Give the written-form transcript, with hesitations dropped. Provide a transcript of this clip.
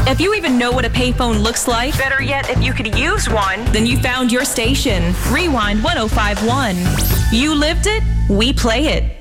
If you even know what a payphone looks like, better yet, if you could use one, then you found your station. Rewind 1051. You lived it, we play it.